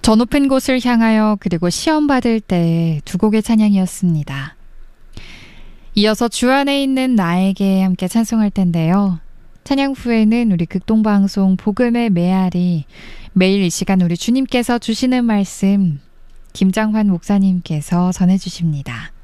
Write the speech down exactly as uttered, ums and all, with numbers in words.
저 높은 곳을 향하여 그리고 시험 받을 때 두 곡의 찬양이었습니다. 이어서 주 안에 있는 나에게 함께 찬송할 텐데요. 찬양 후에는 우리 극동방송 복음의 메아리, 매일 이 시간 우리 주님께서 주시는 말씀 김장환 목사님께서 전해주십니다.